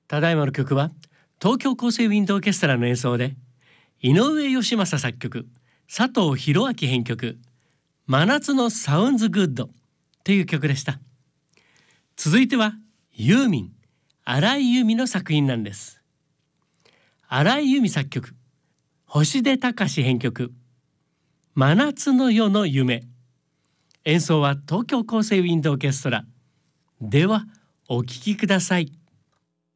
ただいまの曲は東京厚生ウィンドオーケストラの演奏で、井上義正作曲、佐藤弘明編曲、真夏のサウンズグッドという曲でした。続いてはユーミン、荒井由実の作品なんです。荒井由実作曲、星出隆編曲、真夏の夜の夢。演奏は東京厚生ウィンドオーケストラ。ではお聴きください。